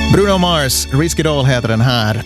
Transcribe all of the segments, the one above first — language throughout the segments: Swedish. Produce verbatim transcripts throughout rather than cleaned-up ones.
Bruno Mars, Risk It All heter den här.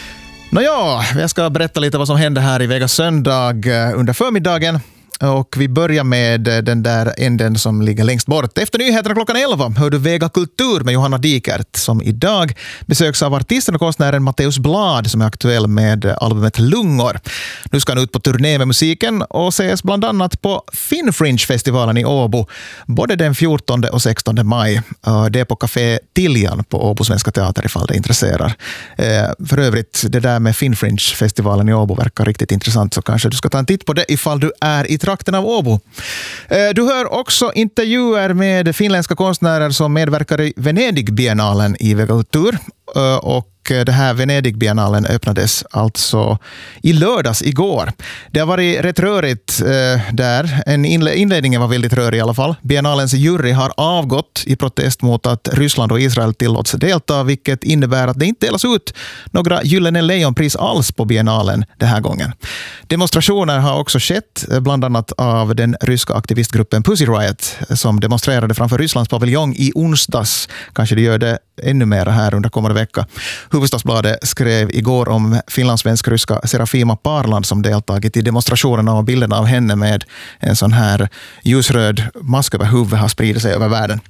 Nåja, jag ska berätta lite vad som hände här i Vegas söndag under förmiddagen. Och vi börjar med den där änden som ligger längst bort. Efter nyheterna klockan elva hör du Vega Kultur med Johanna Dikert som idag besöks av artisten och konstnären Matteus Blad som är aktuell med albumet Lungor. Nu ska han ut på turné med musiken och ses bland annat på Finfringe-festivalen i Åbo både den fjortonde och sextonde maj. Det är på Café Tiljan på Åbo Svenska Teater ifall det intresserar. För övrigt, det där med Finfringe-festivalen i Åbo verkar riktigt intressant så kanske du ska ta en titt på det ifall du är i trakten av Åbo. Du hör också intervjuer med finländska konstnärer som medverkar i Venedig-biennalen i Vega Kultur. Och det här Venedig-biennalen öppnades alltså i lördags igår. Det har varit rätt rörigt eh, där. En inle- inledningen var väldigt rörig i alla fall. Biennalens jury har avgått i protest mot att Ryssland och Israel tillåts delta, vilket innebär att det inte delas ut några gyllene lejonpris alls på biennalen den här gången. Demonstrationer har också skett, bland annat av den ryska aktivistgruppen Pussy Riot som demonstrerade framför Rysslands paviljong i onsdags. Kanske det gör det ännu mer här under kommande vecka. Hufvudstadsbladet skrev igår om finlandssvensk-ryska Serafima Parland som deltagit i demonstrationerna och bilderna av henne med en sån här ljusröd mask över huvudet har spridit sig över världen.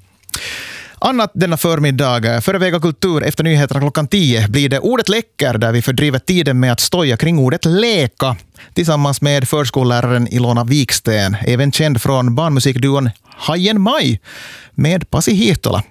Annat denna förmiddag, före Vega Kultur efter nyheterna klockan tio blir det Ordet läcker där vi fördriver tiden med att stoja kring ordet leka tillsammans med förskolläraren Ilona Viksten, även känd från barnmusikduon Hajen Maj med Pasi Hiihtola.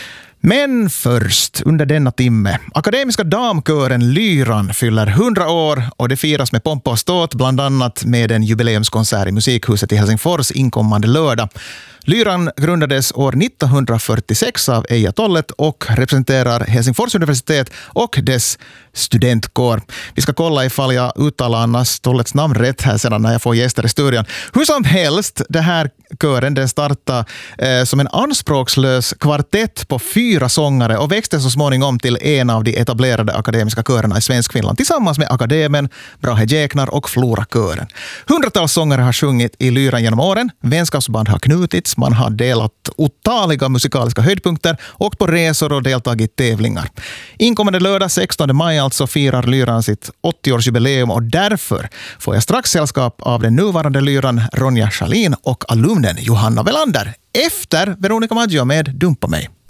Men först, under denna timme, akademiska damkören Lyran fyller hundra år och det firas med pompa och ståt, bland annat med en jubileumskonsert i Musikhuset i Helsingfors inkommande lördag. Lyran grundades år nittonhundrafyrtiosex av Eija Tollet och representerar Helsingfors universitet och dess studentkår. Vi ska kolla ifall jag uttalar Anna Tollets namn rätt här sedan när jag får gäster i studion. Hur som helst, det här kören den startade eh, som en anspråkslös kvartett på fyra sångare och växte så småningom till en av de etablerade akademiska körerna i Svenskfinland tillsammans med Akademen, Brahe Jäknar och Flora-kören. Hundratals sångare har sjungit i Lyran genom åren, vänskapsband har knutits, man har delat otaliga musikaliska höjdpunkter och på resor och deltagit i tävlingar. Inkommande lördag sextonde maj alltså firar Lyran sitt åttioårsjubileum och därför får jag strax sällskap av den nuvarande Lyran Ronja Schalin och alumnen Johanna Velander efter Veronica Maggio med Dumpa mig.